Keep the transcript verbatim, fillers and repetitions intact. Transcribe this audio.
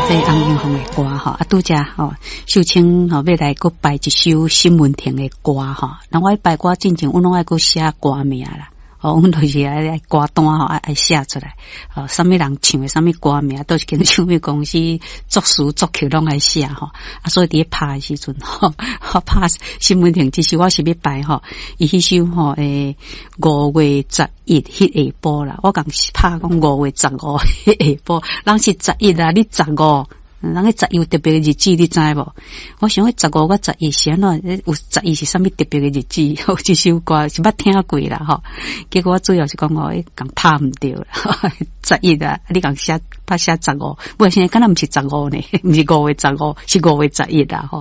这洪永峰的歌吼，啊，拄则吼，秀清吼要来搁摆一首新闻亭的歌吼，那我摆歌进前，我拢爱搁写歌名啦。哦，阮就是爱歌单吼，爱爱写出来。哦，啥物人唱的，啥物歌名，都是跟唱片公司作词作曲拢爱写吼。啊，所以伫拍的时阵吼，拍新闻亭，其实我是要摆吼，伊迄首吼诶五月十一迄下晡啦，我讲拍讲五月十五迄下晡，人是十一啦，你十五。人个十一有特别的日子，你知无？我想迄十五个十一是安怎？有十一是啥物特别的日子？有这首歌是捌听过啦吼。结果我最后是讲我讲拍毋对啦，十一啊，你讲写拍写十五，我现在敢若毋是十五呢，毋是五月十五，是五月十一啦吼。